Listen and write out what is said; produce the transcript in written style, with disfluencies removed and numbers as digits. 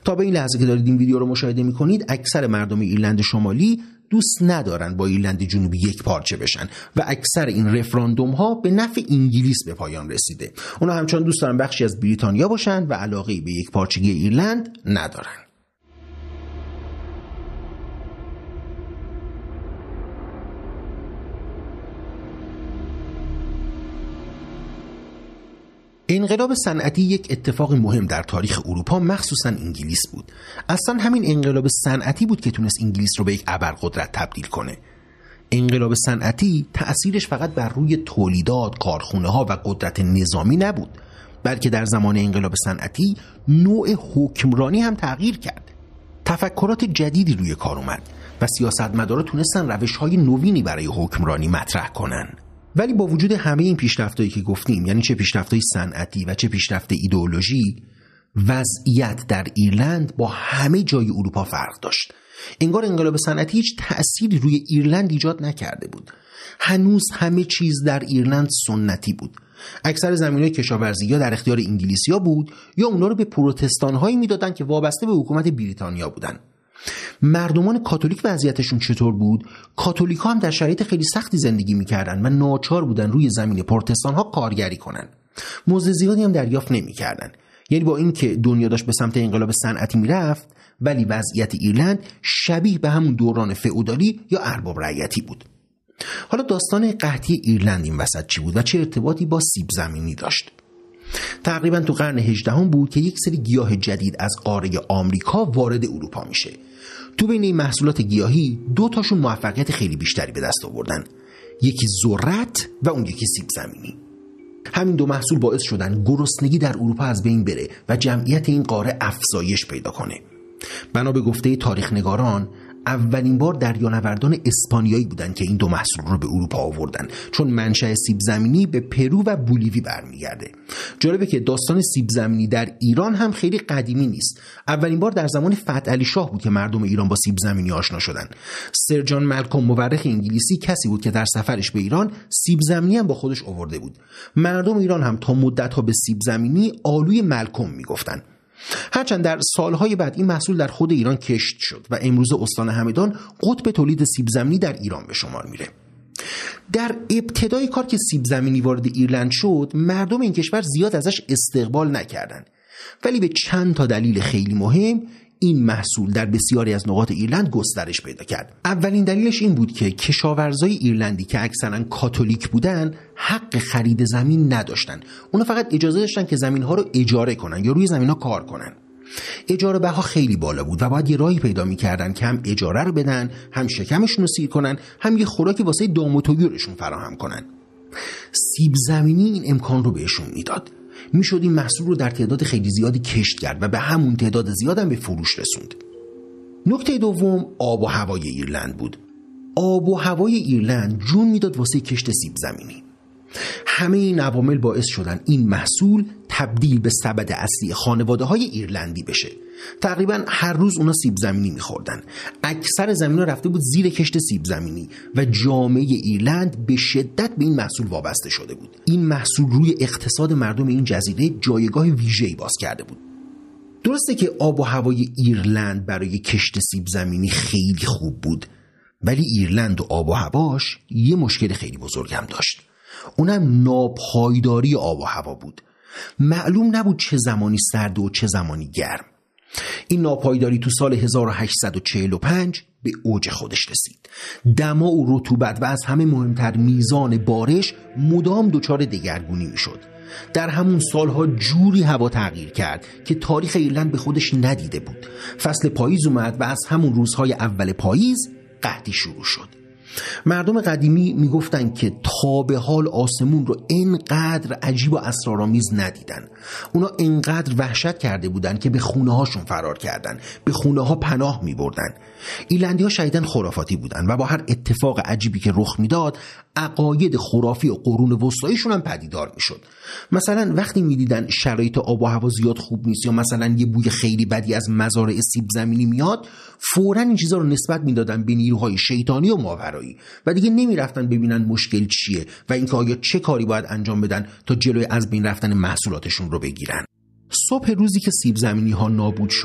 تا به این لحظه که دارید این ویدیو رو مشاهده می‌کنید اکثر مردم ایرلند شمالی دوست ندارن با ایرلند جنوبی یک پارچه بشن و اکثر این رفراندوم ها به نفع انگلیس به پایان رسیده. اونا همچنان دوست دارن بخشی از بریتانیا باشن و علاقه‌ای به یک پارچگی ایرلند ندارن. انقلاب صنعتی یک اتفاق مهم در تاریخ اروپا مخصوصا انگلیس بود. اصلا همین انقلاب صنعتی بود که تونست انگلیس رو به یک ابرقدرت تبدیل کنه. انقلاب صنعتی تأثیرش فقط بر روی تولیدات، کارخونه‌ها و قدرت نظامی نبود، بلکه در زمان انقلاب صنعتی نوع حکمرانی هم تغییر کرد. تفکرات جدیدی روی کار اومد و سیاستمدارا تونستن روش‌های نوینی برای حکمرانی مطرح کنن. ولی با وجود همه این پیشرفتایی که گفتیم، یعنی چه پیشرفت‌های صنعتی و چه پیشرفت ایدئولوژی، وضعیت در ایرلند با همه جای اروپا فرق داشت. انگار انقلاب صنعتی هیچ تأثیری روی ایرلند ایجاد نکرده بود. هنوز همه چیز در ایرلند سنتی بود. اکثر زمین‌های کشاورزی یا در اختیار انگلیسی‌ها بود یا اونا رو به پروتستان‌هایی میدادن که وابسته به حکومت بریتانیا بودن. مردمان کاتولیک وضعیتشون چطور بود؟ کاتولیک‌ها هم در شرایط خیلی سختی زندگی می‌کردن و ناچار بودن روی زمین پروتستان‌ها کارگری کنن. مزد زیادی هم دریافت نمی‌کردن. یعنی با این که دنیا داشت به سمت انقلاب صنعتی میرفت، ولی وضعیت ایرلند شبیه به همون دوران فئودالی یا ارباب رعیتی بود. حالا داستان قحطی ایرلند این وسط چی بود و چه ارتباطی با سیب زمینی داشت؟ تقریبا تو قرن 18 بود که یک سری گیاه جدید از قاره آمریکا وارد اروپا میشه. تو بین این محصولات گیاهی دو تاشون موفقیت خیلی بیشتری به دست آوردن. یکی ذرت و اون یکی سیب زمینی. همین دو محصول باعث شدن گرسنگی در اروپا از بین بره و جمعیت این قاره افزایش پیدا کنه. بنا به گفته تاریخ نگاران اولین بار دریانوردان اسپانیایی بودن که این دو محصول رو به اروپا آوردن، چون منشأ سیب زمینی به پرو و بولیوی برمیگرده. جالبه که داستان سیب زمینی در ایران هم خیلی قدیمی نیست. اولین بار در زمان فتحعلی شاه بود که مردم ایران با سیب زمینی آشنا شدن. سر جان مالکوم مورخ انگلیسی کسی بود که در سفرش به ایران سیب زمینی هم با خودش آورده بود. مردم ایران هم تا مدت‌ها به سیب زمینی آلوی مالکوم میگفتن. هرچند در سالهای بعد این محصول در خود ایران کشت شد و امروز استان همدان قطب تولید سیب زمینی در ایران به شمار میره. در ابتدای کار که سیب زمینی وارد ایرلند شد، مردم این کشور زیاد ازش استقبال نکردند، ولی به چند تا دلیل خیلی مهم این محصول در بسیاری از نقاط ایرلند گسترش پیدا کرد. اولین دلیلش این بود که کشاورزای ایرلندی که اکثرا کاتولیک بودن حق خرید زمین نداشتن. اونا فقط اجازه داشتن که زمین‌ها رو اجاره کنن یا روی زمین‌ها کار کنن. اجاره بها خیلی بالا بود و باید یه راهی پیدا می‌کردن که هم اجاره رو بدن، هم شکمشون رو سیر کنن، هم یه خوراکی واسه دام و طیورشون فراهم کنن. سیب زمینی این امکان رو بهشون میداد. میشد این محصول رو در تعداد خیلی زیادی کشت کرد و به همون تعداد زیاد هم به فروش رسوند. نکته دوم آب و هوای ایرلند بود. آب و هوای ایرلند جون میداد واسه کشت سیب زمینی. همه این عوامل باعث شدن این محصول تبدیل به سبد اصلی خانواده‌های ایرلندی بشه. تقریبا هر روز اونا سیب زمینی می‌خوردن. اکثر زمین‌ها رفته بود زیر کشت سیب زمینی و جامعه ایرلند به شدت به این محصول وابسته شده بود. این محصول روی اقتصاد مردم این جزیره جایگاه ویژه‌ای باز کرده بود. درسته که آب و هوای ایرلند برای کشت سیب زمینی خیلی خوب بود، ولی ایرلند و آب و هواش یه مشکل خیلی بزرگ هم داشت. اونم ناپایداری آب و هوا بود. معلوم نبود چه زمانی سرد و چه زمانی گرم. این ناپایداری تو سال 1845 به اوج خودش رسید. دما و رطوبت و از همه مهمتر میزان بارش مدام دچار دگرگونی میشد. در همون سالها جوری هوا تغییر کرد که تاریخ ایرلند به خودش ندیده بود. فصل پاییز اومد و از همون روزهای اول پاییز قحطی شروع شد. مردم قدیمی میگفتن که تا به حال آسمون رو اینقدر عجیب و اسرارآمیز ندیدن. اونا اینقدر وحشت کرده بودن که به خونه هاشون فرار کردن، به خونه ها پناه می بردن. ایرلندی ها شدیداً خرافاتی بودن و با هر اتفاق عجیبی که رخ میداد عقاید خرافی و قرون وسطاییشون هم پدیدار میشد. مثلا وقتی میدیدن شرایط آب و هوا زیاد خوب نیست یا مثلا یه بوی خیلی بدی از مزارع سیب زمینی میاد، فوراً این چیزا رو نسبت میدادن به نیروهای شیطانی و ماورایی و دیگه نمیرفتن ببینن مشکل چیه و اینکه آیا چه کاری باید انجام بدن تا جلوی از بین رفتن محصولاتشون رو بگیرن. صبح روزی که سیب زمینی ها نابود شد